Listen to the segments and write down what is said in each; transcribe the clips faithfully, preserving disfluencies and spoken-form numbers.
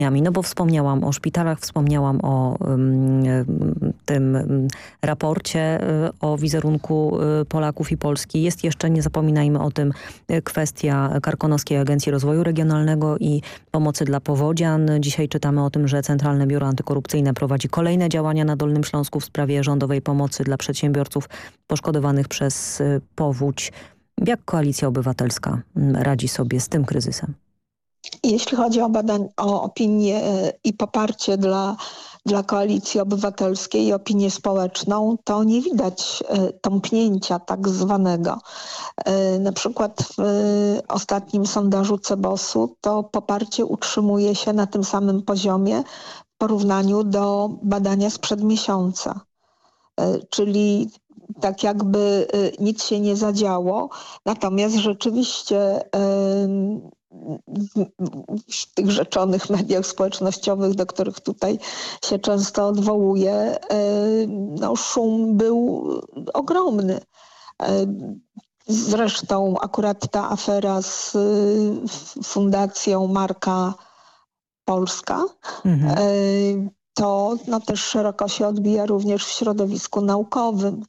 No bo wspomniałam o szpitalach, wspomniałam o um, tym um, raporcie um, o wizerunku um, Polaków i Polski. Jest jeszcze, nie zapominajmy o tym, kwestia Karkonoskiej Agencji Rozwoju Regionalnego i pomocy dla powodzian. Dzisiaj czytamy o tym, że Centralne Biuro Antykorupcyjne prowadzi kolejne działania na Dolnym Śląsku w sprawie rządowej pomocy dla przedsiębiorców poszkodowanych przez powódź. Jak Koalicja Obywatelska radzi sobie z tym kryzysem? Jeśli chodzi o badań, o opinię i poparcie dla, dla Koalicji Obywatelskiej i opinię społeczną, to nie widać tąpnięcia tak zwanego. Na przykład w ostatnim sondażu Cebosu to poparcie utrzymuje się na tym samym poziomie w porównaniu do badania sprzed miesiąca. Czyli tak jakby nic się nie zadziało, natomiast rzeczywiście w tych rzeczonych mediach społecznościowych, do których tutaj się często odwołuje, no, szum był ogromny. Zresztą akurat ta afera z Fundacją Marka Polska, mhm. to no, też szeroko się odbija również w środowisku naukowym.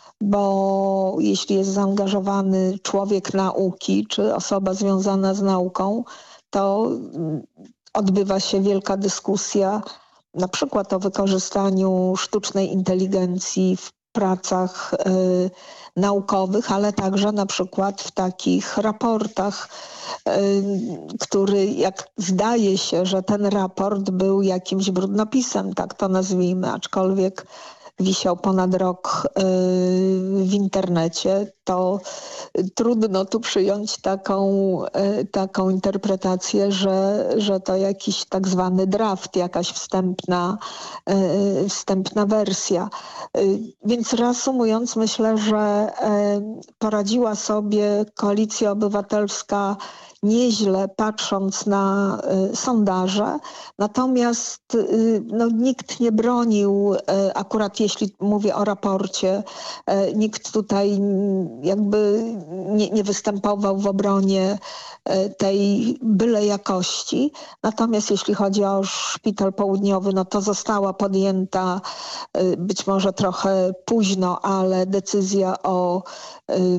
Bo jeśli jest zaangażowany człowiek nauki czy osoba związana z nauką, to odbywa się wielka dyskusja na przykład o wykorzystaniu sztucznej inteligencji w pracach y, naukowych, ale także na przykład w takich raportach, y, który jak zdaje się, że ten raport był jakimś brudnopisem, tak to nazwijmy, aczkolwiek wisiał ponad rok w internecie, to trudno tu przyjąć taką, taką interpretację, że, że to jakiś tak zwany draft, jakaś wstępna, wstępna wersja. Więc reasumując, myślę, że poradziła sobie Koalicja Obywatelska nieźle, patrząc na y, sondaże, natomiast y, no, nikt nie bronił, y, akurat jeśli mówię o raporcie, y, nikt tutaj jakby nie, nie występował w obronie y, tej byle jakości. Natomiast jeśli chodzi o Szpital Południowy, no to została podjęta y, być może trochę późno, ale decyzja o y,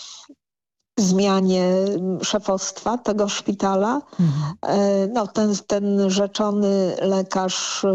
zmianie szefostwa tego szpitala. Mhm. No, ten, ten rzeczony lekarz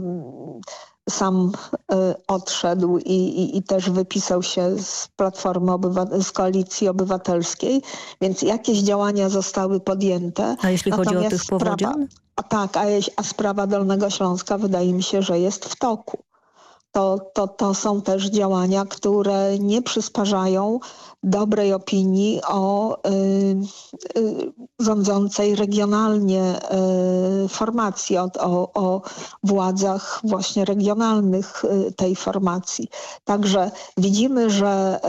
sam odszedł i, i, i też wypisał się z Platformy Obywa- z Koalicji Obywatelskiej, więc jakieś działania zostały podjęte. A jeśli Natomiast chodzi o tych powodzian? Sprawa, a tak, a, a sprawa Dolnego Śląska wydaje mi się, że jest w toku. To, to, to są też działania, które nie przysparzają dobrej opinii o y, y, rządzącej regionalnie y, formacji, o, o, o władzach właśnie regionalnych y, tej formacji. Także widzimy, że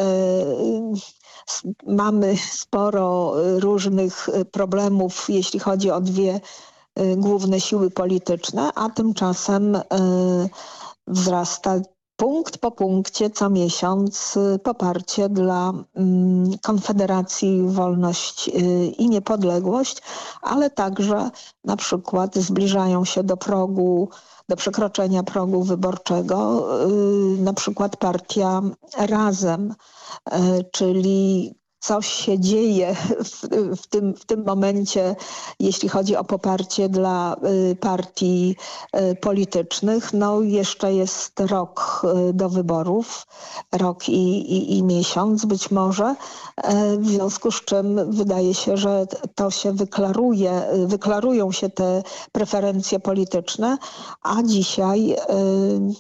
y, mamy sporo różnych problemów, jeśli chodzi o dwie y, główne siły polityczne, a tymczasem y, wzrasta punkt po punkcie co miesiąc poparcie dla Konfederacji Wolność i Niepodległość, ale także na przykład zbliżają się do progu, do przekroczenia progu wyborczego, na przykład partia Razem, czyli coś się dzieje w, w, tym, w tym momencie, jeśli chodzi o poparcie dla y, partii y, politycznych. No jeszcze jest rok y, do wyborów, rok i, i, i miesiąc być może, y, w związku z czym wydaje się, że to się wyklaruje, y, wyklarują się te preferencje polityczne, a dzisiaj y,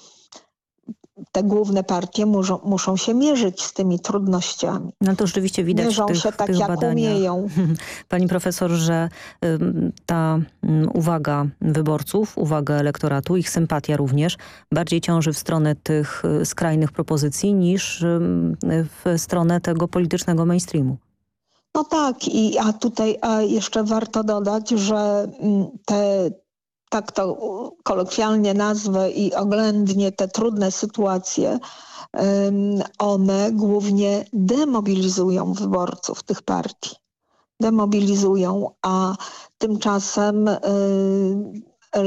te główne partie muszą, muszą się mierzyć z tymi trudnościami. No to rzeczywiście widać Mierzą w tych, się tak, tych jak badaniach. umieją. Pani profesor, że y, ta y, uwaga wyborców, uwaga elektoratu, ich sympatia również bardziej ciąży w stronę tych y, skrajnych propozycji niż y, w stronę tego politycznego mainstreamu. No tak, i, a tutaj a jeszcze warto dodać, że te tak to kolokwialnie nazwę i oględnie te trudne sytuacje, one głównie demobilizują wyborców tych partii. Demobilizują, a tymczasem